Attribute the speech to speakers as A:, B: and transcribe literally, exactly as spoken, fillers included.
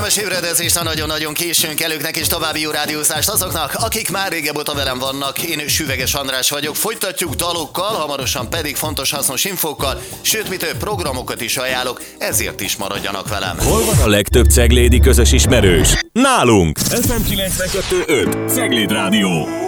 A: Kellemes ébredezést a nagyon-nagyon későn kelőknek és további jó rádiózást azoknak, akik már régebb óta velem vannak. Én Süveges András vagyok, folytatjuk dalokkal, hamarosan pedig fontos hasznos infókkal, sőt, mi több programokat is ajánlok, ezért is maradjanak velem.
B: Hol van a legtöbb ceglédi közös ismerős? Nálunk! ef em kilencvenkettő öt Cegléd Rádió.